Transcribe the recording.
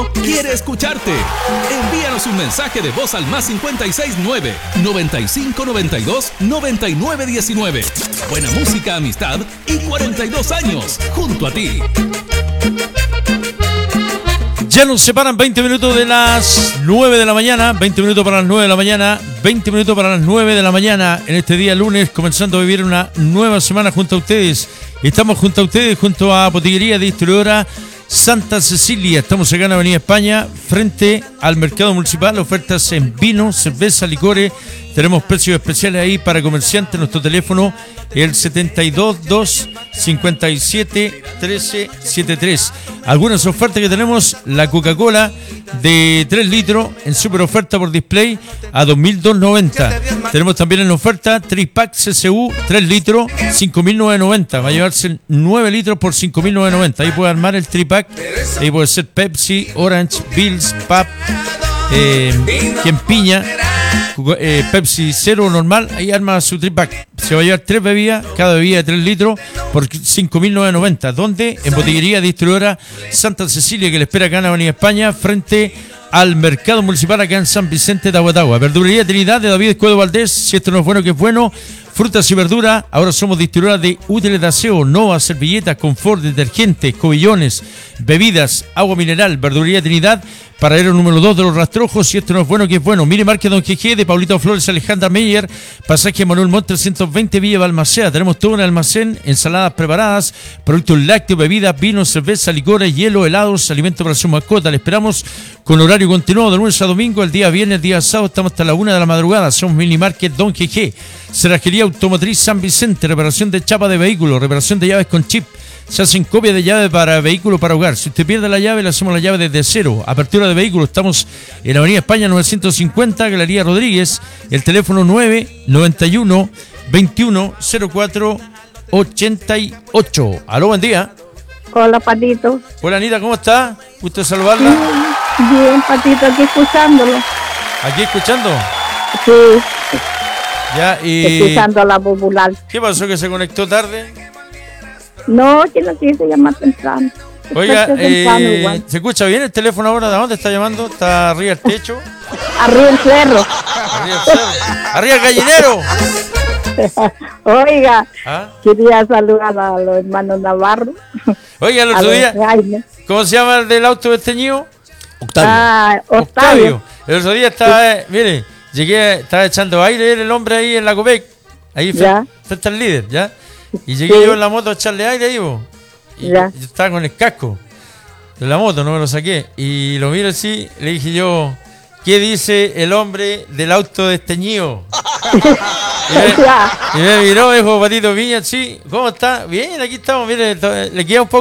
mundo quiere escucharte. Envíanos un mensaje de voz al +569 9592 9919. Buena música, amistad y 42 años junto a ti. Ya nos separan 20 minutos de las 9 de la mañana, 20 minutos para las 9 de la mañana, 20 minutos para las 9 de la mañana en este día lunes, comenzando a vivir una nueva semana junto a ustedes. Estamos junto a ustedes, junto a Botillería Distribuidora Santa Cecilia. Estamos acá en Avenida España, frente al mercado municipal. Ofertas en vino, cerveza, licores. Tenemos precios especiales ahí para comerciantes. Nuestro teléfono es el 722 57 13 73. Algunas ofertas que tenemos: la Coca-Cola de 3 litros en super oferta por display a 2.290. Tenemos también en oferta Tripack CCU 3 litros 5.990. Va a llevarse 9 litros por 5.990. Ahí puede armar el Tripack. Ahí puede ser Pepsi, Orange, Bills, Pap, Piña, Pepsi cero normal. Ahí arma su Tripack. Se va a llevar 3 bebidas, cada bebida de 3 litros por 5.990. ¿Dónde? En Botillería Distribuidora Santa Cecilia, que le espera acá en Avenida España, frente al mercado municipal acá en San Vicente de Aguatagua. Verdulería Trinidad de David Escuedo Valdés. Si esto no es bueno, que es bueno. Frutas y verduras. Ahora somos distribuidores de útiles de aseo, Nova, servilletas, confort, detergentes, cobillones, bebidas, agua mineral. Verdulería Trinidad, paradero número 2 de Los Rastrojos. Si esto no es bueno, que es bueno. Mire, marque Don GG de Paulito Flores, Alejandra Meyer, pasaje Manuel Montt 320, Villa Balmaceda. Tenemos todo un almacén, ensaladas preparadas, productos lácteos, bebidas, vinos, cerveza, licores, hielo, helados, alimentos para su mascota. Le esperamos con horario continuado de lunes a domingo. El día viernes, el día sábado, estamos hasta la 1 de la madrugada. Somos Mini Market Don GG. Cerrajería Automotriz San Vicente, reparación de chapa de vehículos, reparación de llaves con chip. Se hacen copias de llaves para vehículo para hogar. Si usted pierde la llave, le hacemos la llave desde cero. Apertura de vehículos. Estamos en Avenida España 950, Galería Rodríguez. El teléfono 991 21 04 88. Aló, buen día. Hola, Patito. Hola, Anita, ¿cómo está? Gusto saludarla. Bien, Patito, aquí escuchándolo. ¿Aquí escuchando? Sí. Ya, escuchando a la popular. ¿Qué pasó, que se conectó tarde? No, que no quise llamar temprano. Oiga, ¿se escucha bien el teléfono ahora? ¿De dónde está llamando? ¿Está arriba del techo? Arriba el cerro. Arriba el cerro. ¡Arriba el gallinero! Oiga, ¿Ah? quería saludar a los hermanos Navarro. Oiga, el otro día, ¿cómo se llama el del auto desteñido? Octavio. Octavio. El otro día estaba, mire, llegué, estaba echando aire el hombre ahí en la Copec, ahí frente al líder, ¿ya? Y llegué yo en la moto a echarle aire ahí, vos. Y yo estaba con el casco de la moto, no me lo saqué. Y lo miro así, le dije yo, ¿qué dice el hombre del auto desteñido? Y me miró, me dijo, Patito Viña, sí, ¿cómo está? Bien, aquí estamos, mire, le queda un poco